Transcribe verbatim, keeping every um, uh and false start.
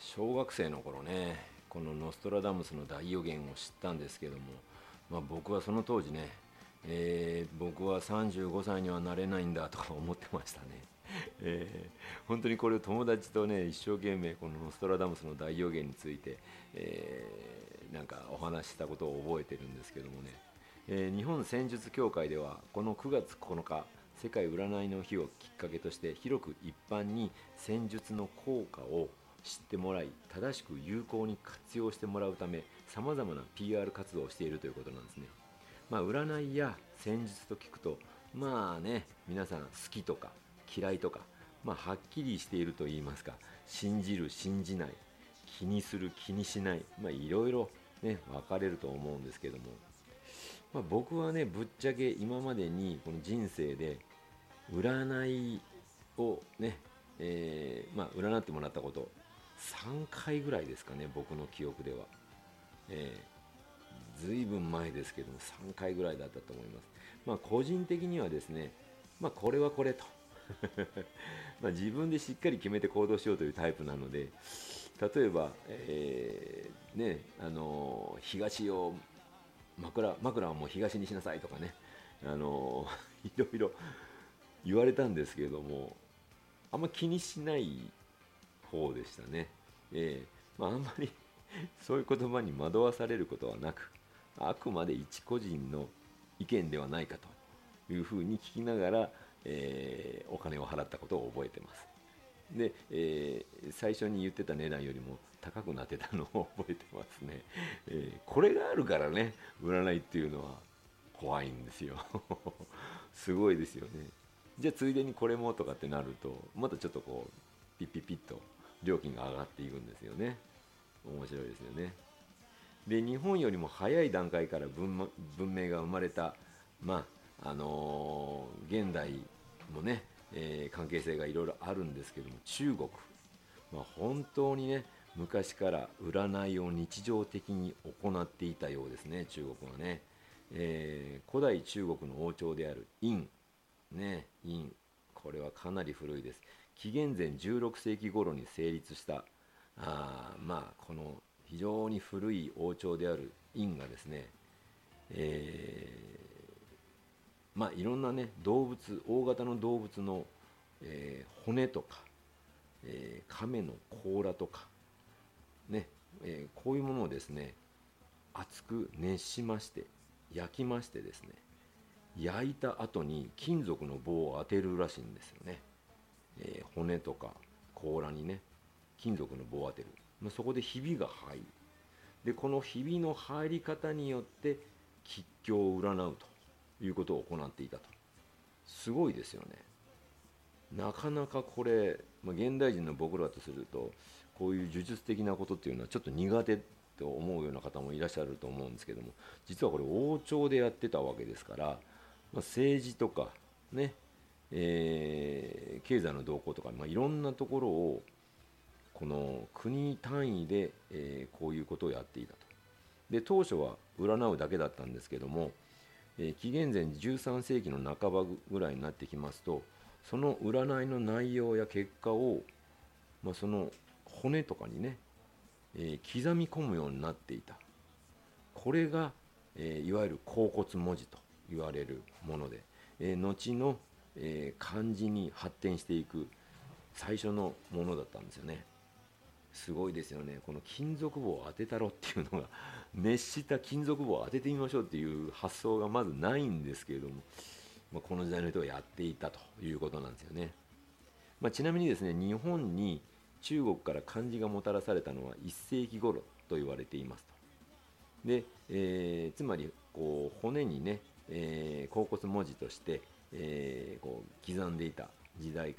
小学生の頃ね、このノストラダムスの大予言を知ったんですけども、まあ、僕はその当時ね、えー僕はさんじゅうごさいにはなれないんだとか思ってましたね。えー本当にこれを友達とね、一生懸命このノストラダムスの大予言について、えーなんかお話ししたことを覚えてるんですけどもね、えー日本戦術協会ではこのくがつここのか、世界占いの日をきっかけとして広く一般に戦術の効果を知ってもらい、正しく有効に活用してもらうため、さまざまな ピーアール 活動をしているということなんですね。まあ、占いや戦術と聞くと、まあね、皆さん好きとか嫌いとか、まあ、はっきりしていると言いますか、信じる信じない、気にする気にしない、まあいろいろね分かれると思うんですけども、まあ、僕はねぶっちゃけ今までにこの人生で占いをね、えーまあ、占ってもらったことさんかいぐらいですかね、僕の記憶では。えー、ずいぶん前ですけどもさんかいぐらいだったと思います。まあ、個人的にはですね、まあ、これはこれとまあ自分でしっかり決めて行動しようというタイプなので、例えば、えーね、あのー東を枕枕はもう東にしなさいとかね、あのいろいろ言われたんですけれども、あんま気にしない方でしたね。えーまあ、あんまりそういう言葉に惑わされることはなく、あくまで一個人の意見ではないかというふうに聞きながら、えーお金を払ったことを覚えてます。で、えー最初に言ってた値段よりも高くなってたのを覚えてますね。えーこれがあるからね、占いっていうのは怖いんですよ。すごいですよね。じゃあついでにこれもとかってなると、またちょっとこうピッピッピッと料金が上がっていくんですよね。面白いですよね。で、日本よりも早い段階から文文明が生まれた、まああのー現代もね、えー関係性がいろいろあるんですけども、中国、まあ、本当にね、昔から占いを日常的に行っていたようですね、中国はね。えー古代中国の王朝である殷、ね、殷、これはかなり古いです。紀元前じゅうろくせいき頃に成立した、あまあこの非常に古い王朝である殷がですね、えーまあいろんなね動物、大型の動物の、えー骨とか、えー亀の甲羅とかね、えーこういうものをですね、熱く熱しまして、焼きましてですね、焼いた後に金属の棒を当てるらしいんですよね。えー骨とか甲羅にね、金属の棒を当てる。まあ、そこでひびが入る。でこのひびの入り方によって吉凶を占うということを行っていたと。すごいですよね。なかなかこれ、まあ、現代人の僕らとするとこういう呪術的なことっていうのはちょっと苦手と思うような方もいらっしゃると思うんですけども、実はこれ王朝でやってたわけですから、まあ、政治とかね、えー経済の動向とか、まあ、いろんなところをこの国単位で、えーこういうことをやっていたと。で当初は占うだけだったんですけども、えー紀元前じゅうさんせいきの半ばぐらいになってきますと、その占いの内容や結果を、まあ、その骨とかにね、えー刻み込むようになっていた。これが、えーいわゆる甲骨文字と言われるもので、えー後の、えー漢字に発展していく最初のものだったんですよね。すごいですよね。この金属棒を当てたろっていうのが、熱した金属棒を当ててみましょうっていう発想がまずないんですけれども、まあ、この時代の人はやっていたということなんですよね。まあ、ちなみにですね、日本に中国から漢字がもたらされたのはいっせいき頃と言われていますと。で、えーつまりこう骨にね、えー甲骨文字として、えーこう刻んでいた時代から